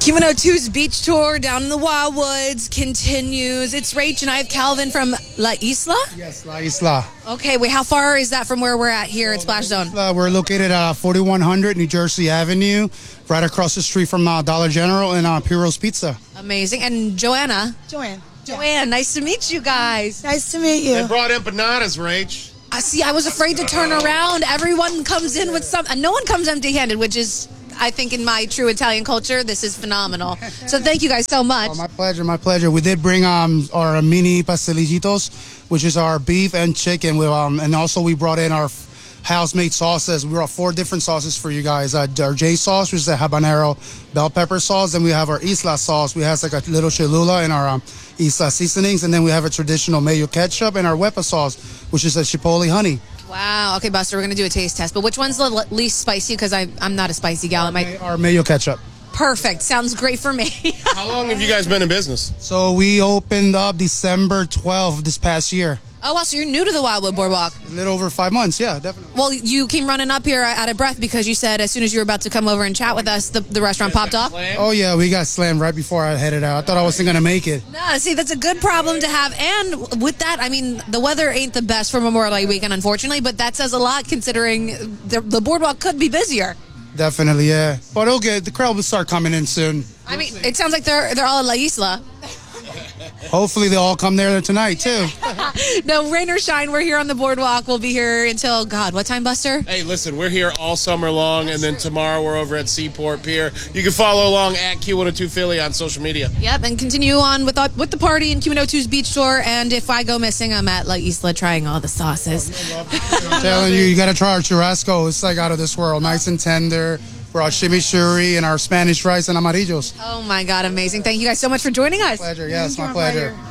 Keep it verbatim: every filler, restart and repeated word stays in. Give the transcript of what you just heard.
Q one oh two's beach tour down in the Wildwoods continues. It's Rach and I have Calvin from La Isla. Yes, La Isla. Okay, wait, how far is that from where we're at here at Splash Zone? Uh, we're located at forty-one hundred New Jersey Avenue, right across the street from uh, Dollar General and uh, Piro's Pizza. Amazing. And Joanna. Joanne. Joanne, nice to meet you guys. Nice to meet They you. brought empanadas, Rach. I see, I was afraid to turn around. Everyone comes in with something. No one comes empty-handed, which is, I think, in my true Italian culture, this is phenomenal. So thank you guys so much. Oh, my pleasure, my pleasure. We did bring um our mini pastelillitos, which is our beef and chicken, with um and also we brought in our house-made sauces. We brought four different sauces for you guys. Uh, our J sauce, which is a habanero bell pepper sauce. Then we have our Isla sauce. We have like a little Cholula in our um, Isla seasonings, and then we have a traditional mayo ketchup and our Wepa sauce, which is a chipotle honey. Wow. Okay, Buster, we're going to do a taste test. But which one's the le- least spicy? Because I'm not a spicy gal. It might... Our mayo ketchup. Perfect. Sounds great for me. How long have you guys been in business? So we opened up December twelfth this past year. Oh, wow. So you're new to the Wildwood Boardwalk. A little over five months, yeah, definitely. Well, you came running up here out of breath because you said as soon as you were about to come over and chat with us, the, the restaurant popped off. Oh, yeah, we got slammed right before I headed out. I thought I wasn't going to make it. No, see, that's a good problem to have. And with that, I mean, the weather ain't the best for Memorial Day weekend, unfortunately, but that says a lot considering the, the boardwalk could be busier. Definitely, yeah. But okay, the crowd will start coming in soon. I mean, it sounds like they're they're all at La Isla. Hopefully they'll all come there tonight, too. No, rain or shine, we're here on the boardwalk. We'll be here until, God, what time, Buster? Hey, listen, we're here all summer long, and then tomorrow we're over at Seaport Pier. You can follow along at Q one oh two Philly on social media. Yep, and continue on with the, with the party in Q one oh two's beach tour. And if I go missing, I'm at La Isla trying all the sauces. I'm telling you, you got to try our churrasco. It's like out of this world. Nice and tender. For our chimichurri and our Spanish rice and amarillos. Oh, my God, amazing. Thank you guys so much for joining us. Pleasure, yes, my pleasure.